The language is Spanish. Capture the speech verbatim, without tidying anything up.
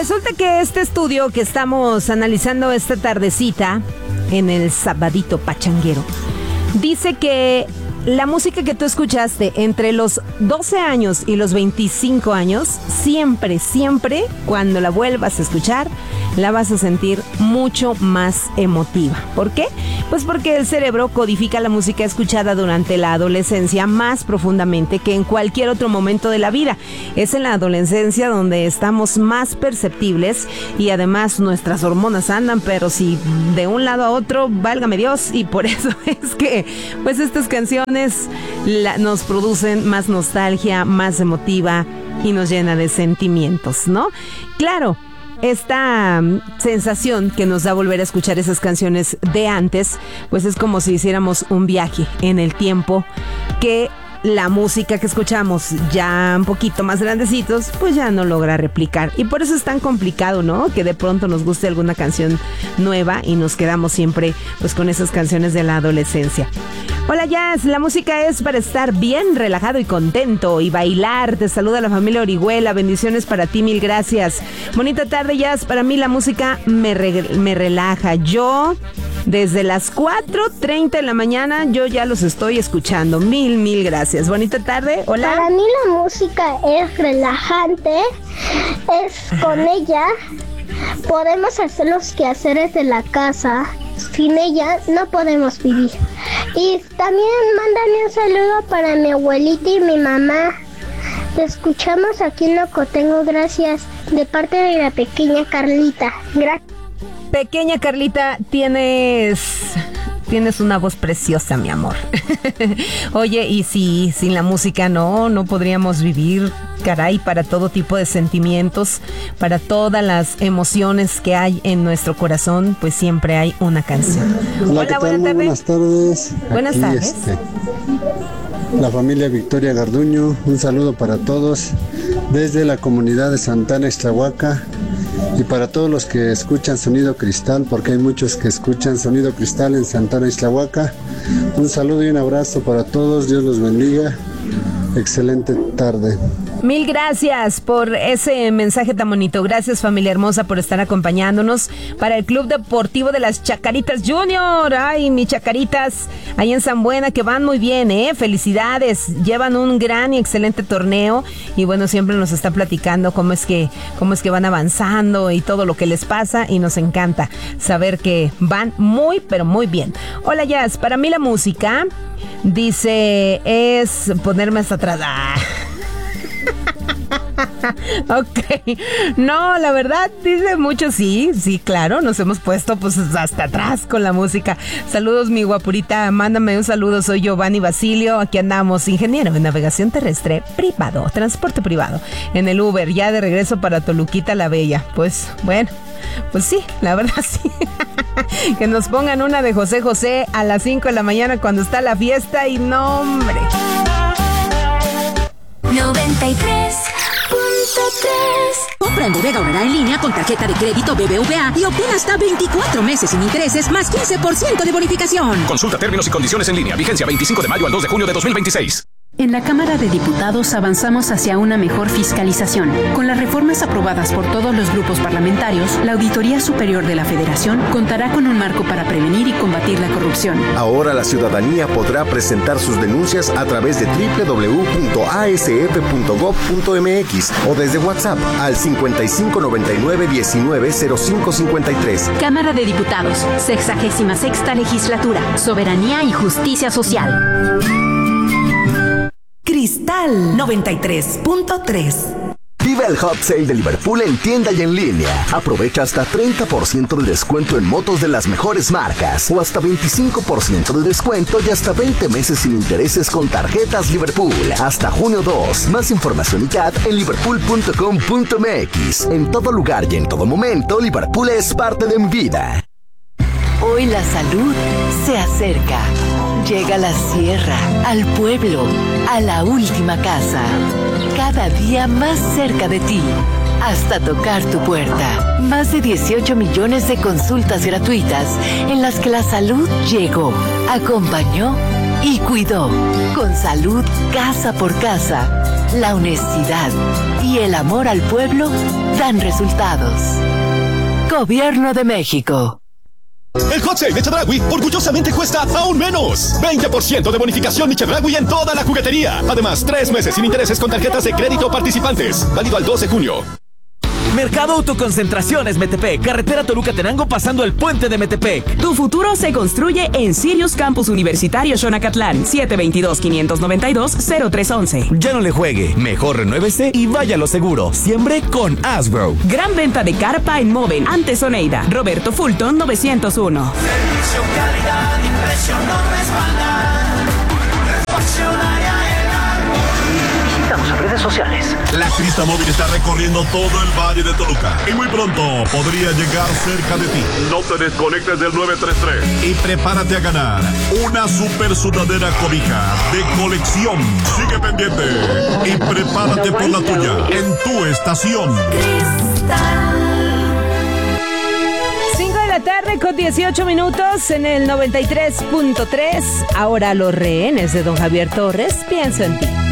resulta que este estudio que estamos analizando esta tardecita en el sabadito pachanguero dice que la música que tú escuchaste entre los doce años y los veinticinco años, siempre, siempre, cuando la vuelvas a escuchar, la vas a sentir mucho más emotiva. ¿Por qué? Pues porque el cerebro codifica la música escuchada durante la adolescencia más profundamente que en cualquier otro momento de la vida. Es en la adolescencia donde estamos más perceptibles y además nuestras hormonas andan, pero si de un lado a otro, válgame Dios, y por eso es que pues estas canciones La, nos producen más nostalgia, más emotiva y nos llena de sentimientos, ¿no? Claro, esta um, sensación que nos da volver a escuchar esas canciones de antes, pues es como si hiciéramos un viaje en el tiempo que la música que escuchamos ya un poquito más grandecitos, pues ya no logra replicar. Y por eso es tan complicado, ¿no? Que de pronto nos guste alguna canción nueva y nos quedamos siempre pues con esas canciones de la adolescencia. Hola Jazz, la música es para estar bien relajado y contento y bailar. Te saluda la familia Orihuela, bendiciones para ti, mil gracias. Bonita tarde Jazz, para mí la música me, re- me relaja. Yo desde las cuatro treinta de la mañana yo ya los estoy escuchando, mil, mil gracias. Bonita tarde, hola. Para mí la música es relajante, es con ella podemos hacer los quehaceres de la casa. Sin ella no podemos vivir. Y también mándame un saludo para mi abuelita y mi mamá. Te escuchamos aquí en Ocotengo, gracias, de parte de la pequeña Carlita. Gracias. Pequeña Carlita, tienes... Tienes una voz preciosa, mi amor. Oye, y si sin la música no, no podríamos vivir, caray, para todo tipo de sentimientos, para todas las emociones que hay en nuestro corazón, pues siempre hay una canción. Hola, Hola, ¿qué tal? Muy buenas tardes. Buenas Aquí, tardes. Este, la familia Victoria Garduño, un saludo para todos desde la comunidad de Santana, Ixtlahuaca. Y para todos los que escuchan Sonido Cristal, porque hay muchos que escuchan Sonido Cristal en Santana, Ixtlahuaca, un saludo y un abrazo para todos, Dios los bendiga, excelente tarde. Mil gracias por ese mensaje tan bonito. Gracias, familia hermosa, por estar acompañándonos para el Club Deportivo de las Chacaritas Junior. Ay, mis Chacaritas, ahí en San Buena, que van muy bien, ¿eh? Felicidades. Llevan un gran y excelente torneo. Y bueno, siempre nos está platicando cómo es que, cómo es que van avanzando y todo lo que les pasa. Y nos encanta saber que van muy, pero muy bien. Hola, Jazz. Para mí la música, dice, es ponerme hasta atrás. Ah. Ok, no, la verdad dice mucho, sí, sí, claro, nos hemos puesto pues hasta atrás con la música. Saludos, mi guapurita, mándame un saludo, soy Giovanni Basilio, aquí andamos, ingeniero de navegación terrestre privado, transporte privado, en el Uber, ya de regreso para Toluquita la Bella. Pues bueno, pues sí, la verdad sí. Que nos pongan una de José José a las cinco de la mañana cuando está la fiesta y no, hombre. noventa y tres punto tres. Compra en Bodega Aurrera en línea con tarjeta de crédito B B V A y obtén hasta veinticuatro meses sin intereses más quince por ciento de bonificación. Consulta términos y condiciones en línea. Vigencia veinticinco de mayo al dos de junio de dos mil veintiséis. En la Cámara de Diputados avanzamos hacia una mejor fiscalización. Con las reformas aprobadas por todos los grupos parlamentarios, la Auditoría Superior de la Federación contará con un marco para prevenir y combatir la corrupción. Ahora la ciudadanía podrá presentar sus denuncias a través de doble u doble u doble u punto a s f punto gob punto m x o desde WhatsApp al cincuenta y cinco noventa y nueve diecinueve cero cinco cincuenta y tres. Cámara de Diputados, sexagésima sexta legislatura, soberanía y justicia social. Cristal noventa y tres punto tres. Vive el Hot Sale de Liverpool en tienda y en línea. Aprovecha hasta treinta por ciento de descuento en motos de las mejores marcas o hasta veinticinco por ciento de descuento y hasta veinte meses sin intereses con tarjetas Liverpool. Hasta junio dos. Más información y C A T en liverpool punto com punto m x. En todo lugar y en todo momento, Liverpool es parte de mi vida. Hoy la salud se acerca. Llega a la sierra, al pueblo, a la última casa. Cada día más cerca de ti, hasta tocar tu puerta. Más de dieciocho millones de consultas gratuitas en las que la salud llegó, acompañó y cuidó. Con salud casa por casa, la honestidad y el amor al pueblo dan resultados. Gobierno de México. El hot sale de Chedraui orgullosamente cuesta aún menos. veinte por ciento de bonificación de Chedraui en toda la juguetería. Además, tres meses sin intereses con tarjetas de crédito participantes. Válido al dos de junio. Mercado Autoconcentraciones Metepec, carretera Toluca-Tenango pasando el puente de Metepec. Tu futuro se construye en Sirius Campus Universitario Xonacatlán, siete dos dos, cinco nueve dos, cero tres once. Ya no le juegue, mejor renuévese y vaya a lo seguro. Siempre con Asbro. Gran venta de carpa en Moven, ante Soneida. Roberto Fulton novecientos uno. Servicio, calidad y precio no respaldan. Refaccionaria El Árbol. Visítanos en redes sociales. La crista móvil está recorriendo todo el Valle de Toluca y muy pronto podría llegar cerca de ti. No te desconectes del nueve tres tres y prepárate a ganar una super sudadera cobija de colección. Sigue pendiente y prepárate por la tuya en tu estación. cinco de la tarde con dieciocho minutos en el noventa y tres punto tres. Ahora los rehenes de don Javier Torres, pienso en ti.